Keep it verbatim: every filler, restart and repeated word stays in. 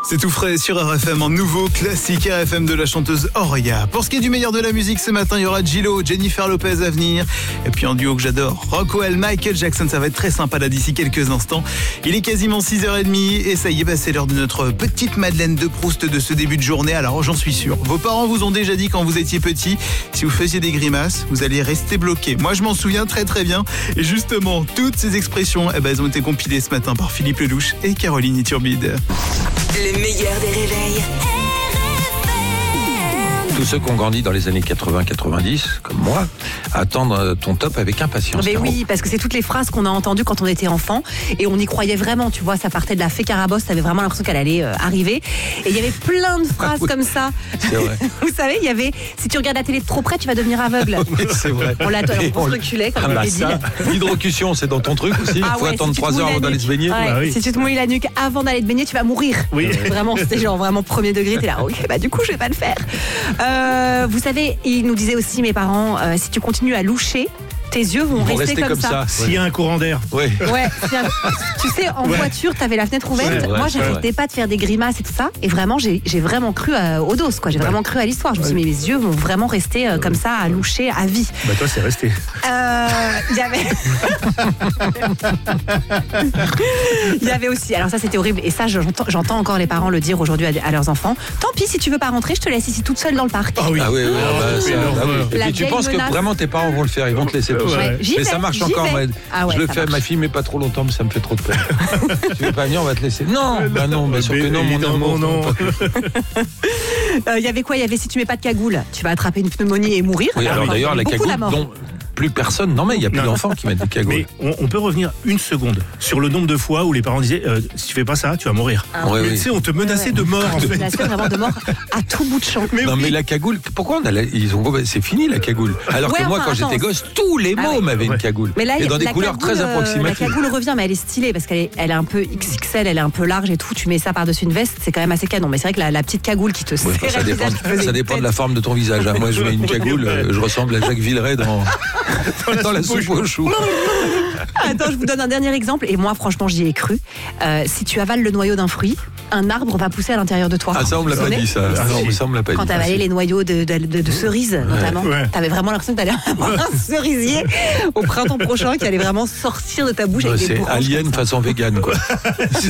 C'est tout frais sur R F M, en nouveau classique R F M de la chanteuse Auria. Pour ce qui est du meilleur de la musique ce matin, il y aura Gillo, Jennifer Lopez à venir. Et puis un duo que j'adore, Rockwell, Michael Jackson, ça va être très sympa là d'ici quelques instants. Il est quasiment six heures trente et ça y est, bah, c'est l'heure de notre petite Madeleine de Proust de ce début de journée. Alors j'en suis sûr, vos parents vous ont déjà dit quand vous étiez petit, si vous faisiez des grimaces, vous allez rester bloqué. Moi je m'en souviens très très bien. Et justement, toutes ces expressions, eh ben, elles ont été compilées ce matin par Philippe Lelouch et Caroline Iturbide. Le meilleur des réveils. Tous ceux qui ont grandi dans les années quatre-vingts quatre-vingt-dix, comme moi, attendent ton top avec impatience. Mais Caro. oui, parce que c'est toutes les phrases qu'on a entendues quand on était enfant et on y croyait vraiment, tu vois, ça partait de la fée Carabosse, t'avais vraiment l'impression qu'elle allait euh, arriver. Et il y avait plein de phrases Ah oui, comme ça. c'est vrai. Vous savez, il y avait, si tu regardes la télé de trop près, tu vas devenir aveugle. Oui, c'est vrai. On l'a Et on on- se reculait comme Ah on bah avait ça, dit. l'hydrocution, c'est dans ton truc aussi. Il Ah faut ouais, attendre si tu te trois heures mouilles avant la d'aller nuque. se baigner. Ouais, Bah oui. Si tu te mouilles la nuque avant d'aller te baigner, tu vas mourir. Oui. Vraiment, c'était genre vraiment premier degré. T'es là, ok, bah du coup, je vais pas le faire. Euh, vous savez, ils nous disaient aussi, mes parents, euh, si tu continues à loucher, tes yeux vont, Ils vont rester, rester comme ça. S'il y a un courant d'air. Oui. Ouais, c'est un- tu sais, en Ouais. voiture, t'avais la fenêtre ouverte. C'est vrai, Moi, c'est j'arrêtais vrai. pas de faire des grimaces et tout ça. Et vraiment, j'ai j'ai vraiment cru euh, au dos, quoi. J'ai vraiment cru à l'histoire. Je me suis dit, mais mes yeux vont vraiment rester euh, comme ça, à loucher à vie. Bah toi, c'est resté. Euh, Il y avait. Il y avait aussi. Alors, ça, c'était horrible. Et ça, j'entends j'entends encore les parents le dire aujourd'hui à, à leurs enfants. Tant pis, si tu veux pas rentrer, je te laisse ici toute seule dans le parc. Ah oui. Ah oui, oui, ah bah, oui, ça, l'horreur. bah oui. Et La puis tu vieille penses que menace. vraiment tes parents vont le faire, ils vont te laisser tout Ouais. seul. J'y Mais vais, ça marche j'y encore. vais. ouais. Ah ouais, je le ça fais à ma marche. fille, mais pas trop longtemps, mais ça me fait trop de peine. Tu veux pas venir, on va te laisser. Non, bah non, bien sûr que non, mon Évidemment, amour. non. Euh, Il y avait quoi Il y avait si tu mets pas de cagoule, tu vas attraper une pneumonie et mourir. Oui, alors il y d'ailleurs, avait la beaucoup cagoule, la mort. dont plus personne n'en met. Il y a plus Non. d'enfants qui mettent des cagoules. Mais on, on peut revenir une seconde sur le nombre de fois où les parents disaient euh, si tu fais pas ça, tu vas mourir. Ah. Ouais, Mais oui. tu sais, on te menaçait Ouais, de mort en C'est fait. la seule vraiment de mort à tout bout de champ. Mais Non oui. mais la cagoule, pourquoi on a la- ils ont c'est fini la cagoule. Alors Ouais, que moi enfin, quand j'étais attends. gosse, tous les Ah mômes ouais. avaient une Ouais. cagoule. Mais là, et dans des la couleurs cagoule, très euh, approximatives. La cagoule revient, mais elle est stylée parce qu'elle est, elle est un peu X X L, elle est un peu large et tout. Tu mets ça par-dessus une veste, c'est quand même assez canon. Mais c'est vrai que la, la petite cagoule qui te Ouais, serrait ça le dépend, visage, qui faisait ça une dépend de tête. la forme de ton visage. hein. Moi, je mets une cagoule, euh, je ressemble à Jacques Villeray dans, dans la soupe aux choux. Attends, je vous donne un dernier exemple. Et moi, franchement, j'y ai cru. Euh, si tu avales le noyau d'un fruit, un arbre va pousser à l'intérieur de toi. Ah ça, on me l'a Vous pas savez dit ça. Ah, non, ça, on me l'a pas Quand dit. t'avalais les noyaux de, de, de- de cerises, notamment, Ouais. t'avais vraiment l'impression que t'allais avoir un cerisier au printemps prochain qui allait vraiment sortir de ta bouche Ouais, avec des C'est branches alien comme ça. façon vegan quoi.